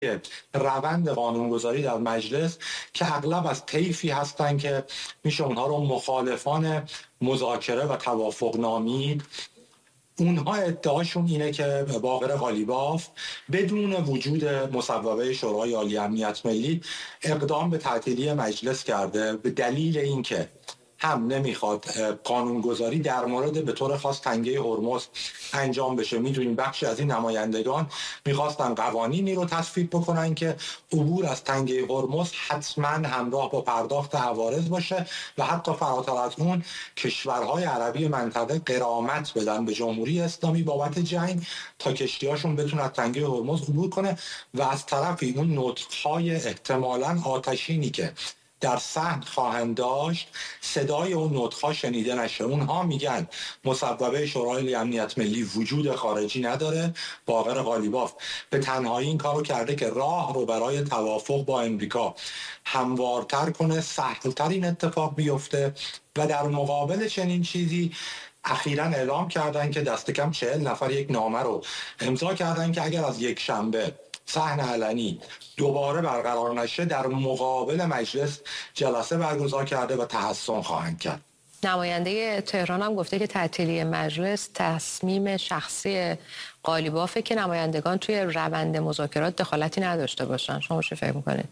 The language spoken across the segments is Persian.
روند قانونگذاری در مجلس که اغلب از طیفی هستند که میشه اونها رو مخالفان مذاکره و توافق نامید. اونها ادعاشون اینه که باقر قالیباف بدون وجود مصوبه شورای عالی امنیت ملی اقدام به تعطیلی مجلس کرده به دلیل اینکه هم نمیخواد قانونگذاری در مورد به طور خاص تنگه هرمز انجام بشه. میدونیم بخشی از این نمایندگان میخواستن قوانینی رو تصویب بکنن که عبور از تنگه هرمز حتما همراه با پرداخت عوارض باشه و حتی فراتر از اون کشورهای عربی منطقه غرامت بدن به جمهوری اسلامی بابت جنگ تا کشتیاشون بتونن از تنگه هرمز عبور کنه و از طرفی اون نطقهای احتمالاً آتشینی که در صحن خواهند داشت صدای اون نطق‌ها شنیده نشه. اونها میگن مصوبه شورای امنیت ملی وجود خارجی نداره. باقر قالیباف به تنهایی این کارو کرده که راه رو برای توافق با امریکا هموارتر کنه، سهل‌تر این اتفاق بیفته و در مقابل چنین چیزی اخیراً اعلام کردن که دست کم 40 نفر یک نامه رو امضا کردن که اگر از یک شنبه صحن علنی دوباره برقرار نشه در مقابل مجلس جلسه برگزار کرده و تحسن خواهند کرد. نماینده تهران هم گفته که تعطیلی مجلس تصمیم شخصی قالیبافه که نمایندگان توی روند مذاکرات دخالتی نداشته باشن. شما چه فکر میکنید؟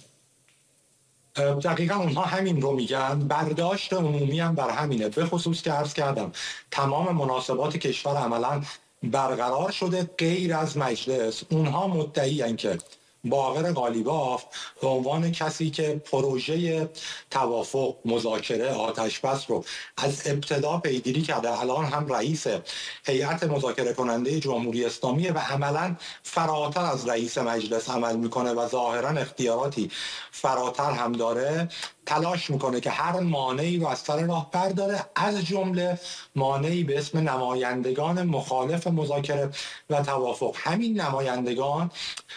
دقیقا اونها همین رو میگن. برداشت عمومی هم بر همینه، به خصوص که عرض کردم تمام مناسبات کشور عملا برقرار شده غیر از مجلس. اونها مدعی که باقر قالیباف به عنوان کسی که پروژه توافق، مذاکره، آتشبس رو از ابتدا پیگیری کرده، الان هم رئیس هیئت مذاکره کننده جمهوری اسلامی و عملا فراتر از رئیس مجلس عمل میکنه و ظاهرا اختیاراتی فراتر هم داره، تلاش میکنه که هر مانعی رو از سر راه برداره، از جمله مانعی به اسم نمایندگان مخالف مذاکره و توافق. همین نمایندگان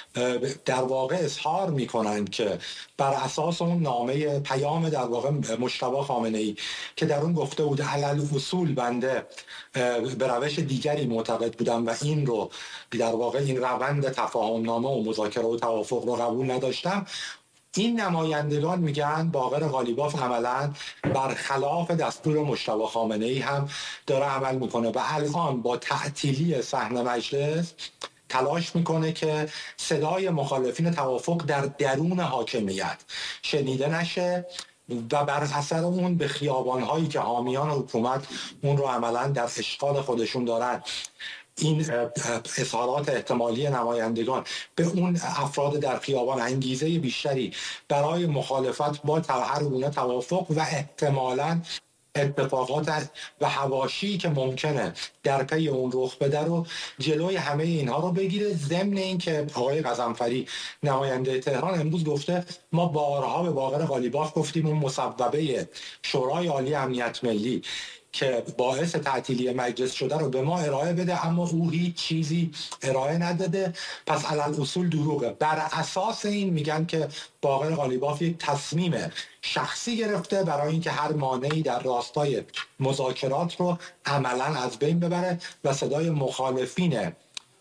در واقع اظهار میکنند که بر اساس اون نامه پیام در واقع مجتبی خامنه‌ای که در اون گفته بود علل اصول بنده به روش دیگری معتقد بودم و این رو در واقع این روند تفاهم نامه و مذاکره و توافق رو قبول نداشتم، این نمایندگان میگن باقر قالیباف عملاً برخلاف دستور مجتبی خامنه‌ای هم داره عمل میکنه و الان با تعطیلی صحن مجلس تلاش میکنه که صدای مخالفین توافق در درون حاکمیت شنیده نشه و بر اثر اون به خیابان‌هایی که حامیان حکومت اون رو عملاً در اشغال خودشون دارن، این اظهارات احتمالی نمایندگان به اون افراد در خیابان انگیزه بیشتری برای مخالفت با هر گونه توافق و احتمالاً اتفاقات و حواشی که ممکنه در پی اون رخ بده رو جلوی همه اینها رو بگیره. ضمن این که آقای غضنفری نماینده تهران امروز گفته ما بارها به باقر قالیباف گفتیم اون مصوبه شورای عالی امنیت ملی که باعث تعطیلی مجلس شده رو به ما ارائه بده، اما او هیچ چیزی ارائه نداده، پس علل اصول دروغه. بر اساس این میگن که باقر قالیباف یک تصمیم شخصی گرفته برای اینکه هر مانعی در راستای مذاکرات رو عملاً از بین ببره و صدای مخالفین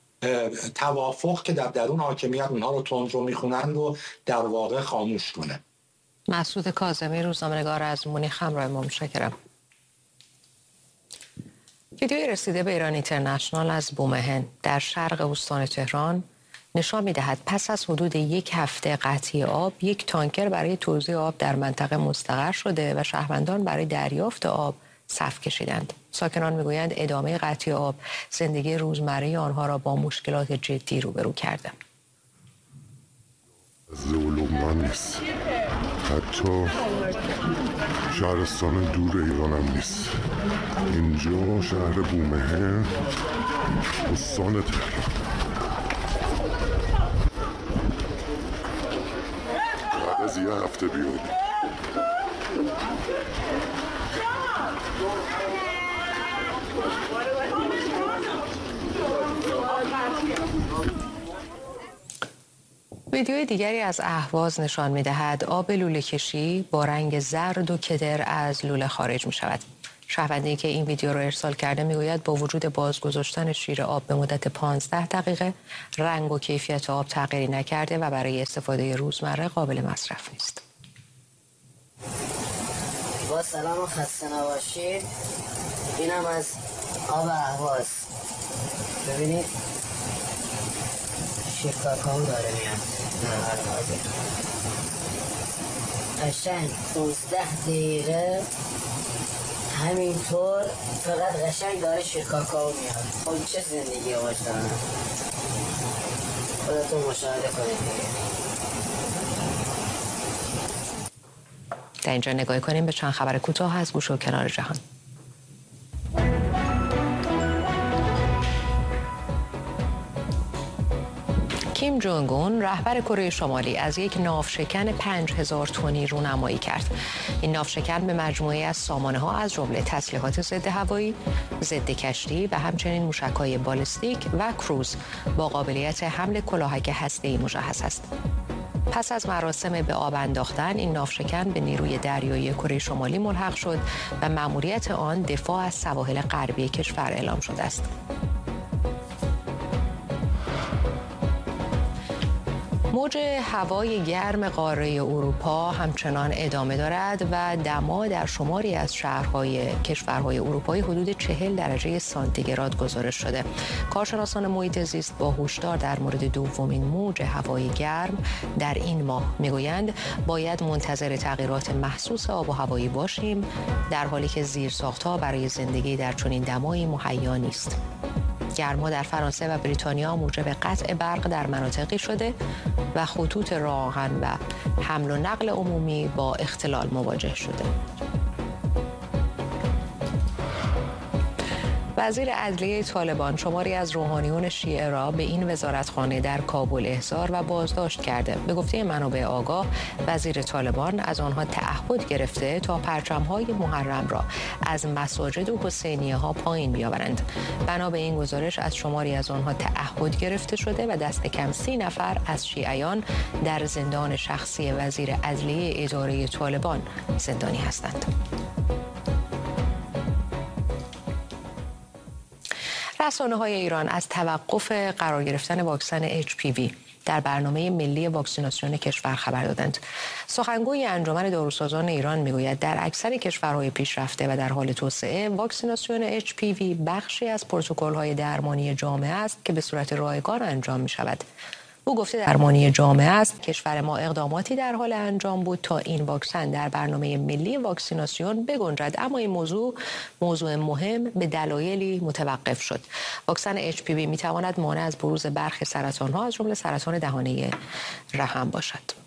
توافق که در درون حاکمیت اونها رو تندرو میخونن رو در واقع خاموش کنه. مسعود کاظمی، روزنامه‌نگار از مونیخ، همراه ما. متشکرم. ویدیوی رسیده به ایران اینترنشنال از بومهن در شرق استان تهران نشان می‌دهد پس از حدود یک هفته قطعی آب، یک تانکر برای توزیع آب در منطقه مستقر شده و شهروندان برای دریافت آب صف کشیدند. ساکنان میگویند ادامه قطعی آب زندگی روزمره آنها را با مشکلات جدی روبرو کرده. زولومان نیست، حتی شهرستان دور ایران هم نیست. اینجا شهر بومهن، استان تهران. بعد از یه هفته بیاد ویدیوی دیگری از اهواز نشان می‌دهد آب لوله کشی با رنگ زرد و کدر از لوله خارج می‌شود. شهروندی که این ویدیو رو ارسال کرده میگوید با وجود بازگذاشتن شیر آب به مدت 15 دقیقه رنگ و کیفیت آب تغییری نکرده و برای استفاده روزمره قابل مصرف نیست. با سلام و خسته نباشید. اینم از آب اهواز. ببینید شیر کاکائو داره میاد. قشنگ 15 دقیقه همینطور فقط قشنگ داره شیر کاکائو میاد. خب چه زندگی آشتانه، خودتون مشاهده کنید دیگه. در اینجا نگاه کنیم به چند خبر کوتاه از گوش و کنار جهان. کیم جونگ اون رهبر کره شمالی از یک ناوشکن 5000 تنی رونمایی کرد. این ناوشکن به مجموعه از سامانه‌ها از جمله تسلیحات ضد هوایی، ضد کشتی و همچنین موشک‌های بالستیک و کروز با قابلیت حمل کلاهک هسته‌ای مجهز است. پس از مراسم به آب انداختن این ناوشکن به نیروی دریایی کره شمالی ملحق شد و مأموریت آن دفاع از سواحل غربی کشور اعلام شده است. موج هوای گرم قاره اروپا همچنان ادامه دارد و دما در شماری از کشورهای اروپایی حدود 40 درجه سانتیگراد گزارش شده. کارشناسان محیط زیست با هشدار در مورد دومین موج هوای گرم در این ماه میگویند باید منتظر تغییرات محسوس آب و هوایی باشیم، در حالی که زیرساخت‌ها برای زندگی در چنین دمایی مهیا نیست. گرما در فرانسه و بریتانیا موجب قطع برق در مناطقی شده و خطوط راه آهن و حمل و نقل عمومی با اختلال مواجه شده. وزیر عدلیه طالبان شماری از روحانیون شیعه را به این وزارتخانه در کابل احضار و بازداشت کرده. به گفته منابع آگاه، وزیر طالبان از آنها تعهد گرفته تا پرچم‌های محرم را از مساجد و حسینیه ها پایین بیاورند. بنا به این گزارش از شماری از آنها تعهد گرفته شده و دست کم 30 نفر از شیعیان در زندان شخصی وزیر عدلیه اداره طالبان زندانی هستند. رسانه‌های ایران از توقف قرار گرفتن واکسن HPV در برنامه ملی واکسیناسیون کشور خبر دادند. سخنگوی انجمن داروسازان ایران میگوید در اکثر کشورهای پیشرفته و در حال توسعه واکسیناسیون HPV بخشی از پروتکل‌های درمانی جامعه است که به صورت رایگان انجام می‌شود. او گفته درمانی جامعه است. کشور ما اقداماتی در حال انجام بود تا این واکسن در برنامه ملی واکسیناسیون بگنجد، اما این موضوع مهم به دلایلی متوقف شد. واکسن HPV میتواند مانع از بروز برخی سرطان‌ها از جمله سرطان دهانه رحم باشد.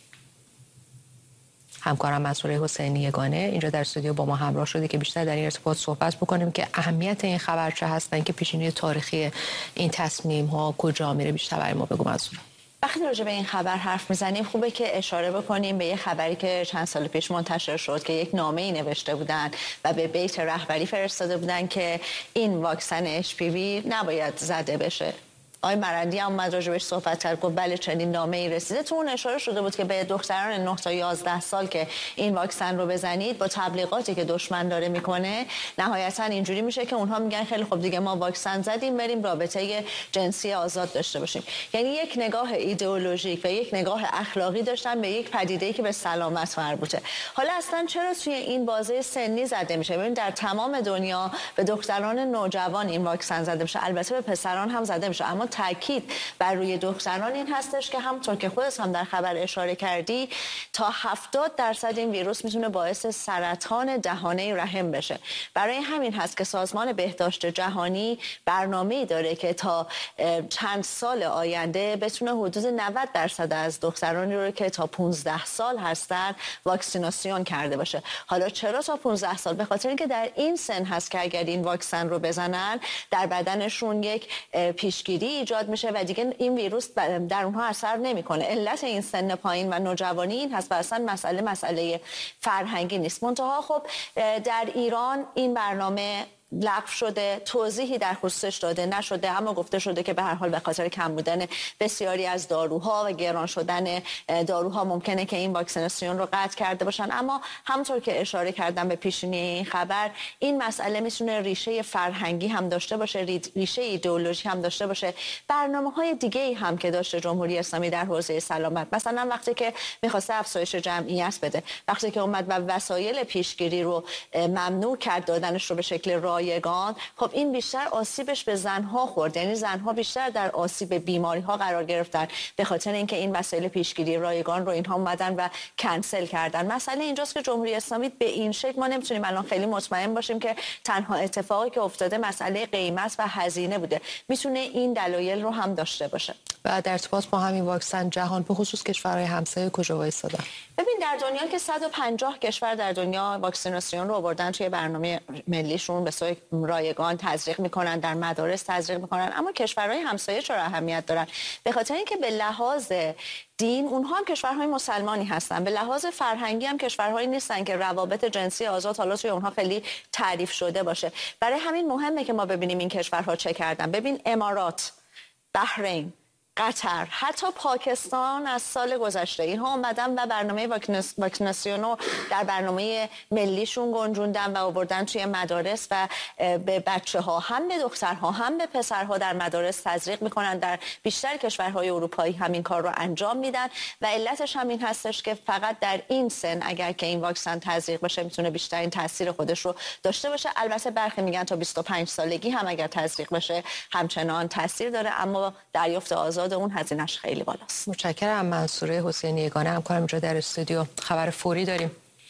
همکارم منصور حسینی یگانه اینجا در استودیو با ما همراه شده که بیشتر در این ارتباط صحبت بکنیم که اهمیت این خبر چه هستن، که پیشینی تاریخی این تصمیم ها کجا میره. بیشتر برای ما بگو منصور. وقتی راجع به این خبر حرف میزنیم خوبه که اشاره بکنیم به یه خبری که چند سال پیش منتشر شد که یک نامه‌ای نوشته بودن و به بیت رهبری فرستاده بودن که این واکسن HPV نباید زده بشه. آقای مرندی هم اومد راجبش صحبت کرد، گفت بله چنین نامه‌ای رسیده. تو اون اشاره شده بود که به دختران 9 تا 11 سال که این واکسن رو بزنید با تبلیغاتی که دشمن داره میکنه نهایتا اینجوری میشه که اونها میگن خیلی خب دیگه ما واکسن زدیم بریم رابطه جنسی آزاد داشته باشیم. یعنی یک نگاه ایدئولوژیک و یک نگاه اخلاقی داشتن به یک پدیده‌ای که به سلامت مربوطه. حالا اصلا چرا توی این بازه سنی زده میشه؟ ببین در تمام دنیا به دختران نوجوان این واکسن زده میشه، البته به پسران هم زده میشه، اما تاکید بر روی دختران این هستش که همونطور که خودت هم در خبر اشاره کردی تا 70% این ویروس میتونه باعث سرطان دهانه رحم بشه. برای همین هست که سازمان بهداشت جهانی برنامه‌ای داره که تا چند سال آینده بتونه حدود 90% از دخترانی رو که تا 15 سال هستن واکسیناسیون کرده باشه. حالا چرا تا 15 سال؟ به خاطر اینکه در این سن هست که اگر این واکسن رو بزنن در بدنشون یک پیشگیری ایجاد میشه و دیگه این ویروس در اونها اثر نمیکنه. علت این سن پایین و نوجوانی این هست و اصلا مسئله فرهنگی نیست. منتها خب در ایران این برنامه لغو شده، توضیحی در خصوصش داده نشده، اما گفته شده که به هر حال به خاطر کم بودن بسیاری از داروها و گران شدن داروها ممکنه که این واکسیناسیون رو قطع کرده باشن. اما همونطور که اشاره کردم به پیشینی این خبر، این مسئله میتونه ریشه فرهنگی هم داشته باشه، ریشه ایدئولوژی هم داشته باشه، برنامه‌های دیگه‌ای هم که داشته جمهوری اسلامی در حوزه سلامت. مثلا وقتی که می‌خواسته افزایش جمعیت بده، وقتی که اومد و وسایل پیشگیری رو ممنوع کرد دادنش رو به شکل رایگان، خب این بیشتر آسیبش به زنها خورد، یعنی زنها بیشتر در آسیب بیماری‌ها قرار گرفتن به خاطر اینکه این وسایل پیشگیری رایگان رو اینها اومدن و کنسل کردن. مسئله اینجاست که جمهوری اسلامی به این شکل ما نمیتونیم الان خیلی مطمئن باشیم که تنها اتفاقی که افتاده مسئله قیمت و هزینه بوده، میتونه این دلایل رو هم داشته باشه. و در ارتباط با همین واکسن جهان به خصوص کشورهای همسایه کجا وایسادن؟ ببین در دنیا که 150 کشور در دنیا واکسیناسیون رو آوردن توی برنامه ملیشون، به صورت رایگان تزریق میکنن، در مدارس تزریق میکنن، اما کشورهای همسایه چرا اهمیت دارن؟ به خاطر اینکه به لحاظ دین اونها هم کشورهای مسلمانی هستن، به لحاظ فرهنگی هم کشورهایی نیستن که روابط جنسی آزاد حالا توی اونها خیلی تعریف شده باشه. برای همین مهمه که ما ببینیم این کشورها چه کردن. ببین امارات، بحرین، قطر، حتی پاکستان از سال گذشته اینها اومدن و برنامه واکسیناسیون رو در برنامه ملیشون گنجوندن و آوردن توی مدارس و به بچه‌ها، هم به دخترها هم به پسرها در مدارس تزریق میکنن. در بیشتر کشورهای اروپایی همین کار رو انجام میدن و علتش هم این هستش که فقط در این سن اگر که این واکسن تزریق بشه میتونه بیشترین تاثیر خودش رو داشته باشه. البته برخی میگن تا 25 سالگی هم اگر تزریق بشه همچنان تاثیر داره، اما دریافت آزاد اون هزینه‌اش خیلی بالاست. متشکرم. منصوره حسینی یگانه همکارم اینجا در استودیو. خبر فوری داریم.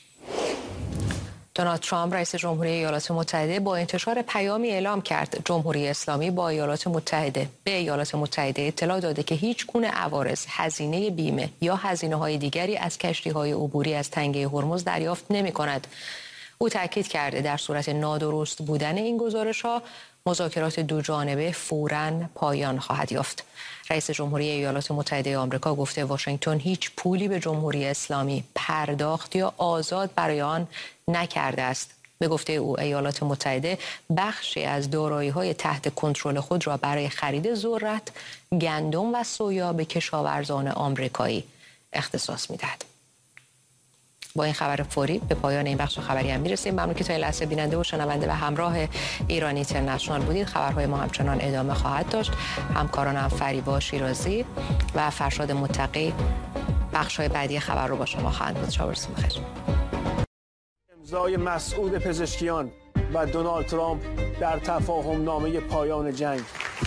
دونالد ترامپ رئیس جمهوری ایالات متحده با انتشار پیامی اعلام کرد جمهوری اسلامی به ایالات متحده اطلاع داده که هیچ گونه عوارض، هزینه بیمه یا هزینه‌های دیگری از کشتی‌های عبوری از تنگه هرمز دریافت نمی‌کند. او تاکید کرده در صورت نادرست بودن این گزارش‌ها مذاکرات دو جانبه فوراً پایان خواهد یافت. رئیس جمهوری ایالات متحده آمریکا گفته واشنگتن هیچ پولی به جمهوری اسلامی پرداخت یا آزاد برای آن نکرده است. به گفته او ایالات متحده بخشی از دارایی‌های تحت کنترل خود را برای خرید ذرت، گندم و سویا به کشاورزان آمریکایی اختصاص می‌دهد. با این خبر فوری به پایان این بخش خبری هم میرسیم. ممنون که تا این لحظه بیننده و شنونده و همراه ایران اینترنشنال بودید. خبرهای ما همچنان ادامه خواهد داشت. همکارانم فریبا شیرازی و فرشاد متقی بخش‌های بعدی خبر رو با شما خواهند بود. شب روزتون بخیر. امضای مسعود پزشکیان و دونالد ترامپ در تفاهم نامه پایان جنگ.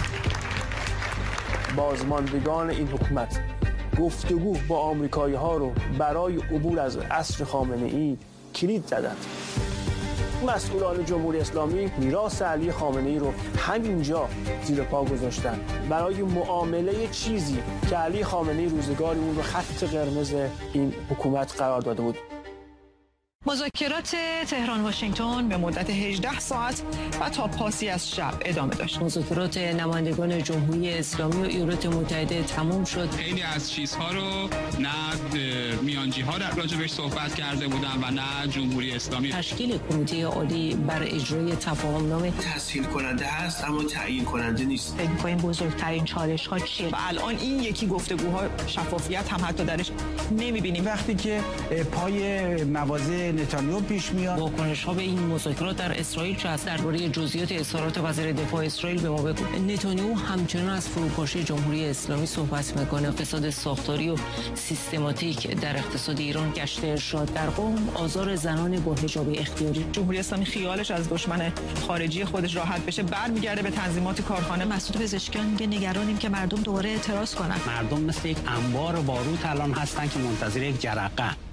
بازماندگان این حکومت گفتگو با آمریکایی ها رو برای عبور از عصر خامنه ای کلید زدند. مسئولان جمهوری اسلامی میراث علی خامنه ای رو همینجا زیر پا گذاشتن برای معامله چیزی که علی خامنه ای روزگاری اون رو خط قرمز این حکومت قرار داده بود. مذاکرات تهران واشنگتن به مدت 18 ساعت و تا پاسی از شب ادامه داشت. مذاکرات نمایندگان جمهوری اسلامی و ایالات متحده تمام شد. خیلی از چیزها رو نه میانجی ها در راجبش صحبت کرده بودن و نه جمهوری اسلامی. تشکیل کمیته عالی بر اجرای تفاهمنامه تسهیل کننده هست اما تعیین کننده نیست. فکر می‌کنیم بزرگترین چالش ها چیه؟ و الان این یکی گفتگوها شفافیت هم حتی درش نمی‌بینیم. وقتی که پای مواضع نتانیاهو پیش میاد، واکنش‌ها به این مذاکرات در اسرائیل چه است؟ درباره جزئیات اظهارات وزیر دفاع اسرائیل به ما بگو. نتانیاهو همچنان از فروپاشی جمهوری اسلامی صحبت میکنه. فساد ساختاری و سیستماتیک در اقتصاد ایران، گشت ارشاد در قم، آزار زنان با حجاب اختیاری. جمهوری اسلامی خیالش از دشمن خارجی خودش راحت بشه برمیگرده به تنظیمات کارخانه. مسعود پزشکیان میگه نگرانیم که مردم دوباره اعتراض کنن. مردم مثل یک انبار باروت الان هستن که منتظر یک جرقه.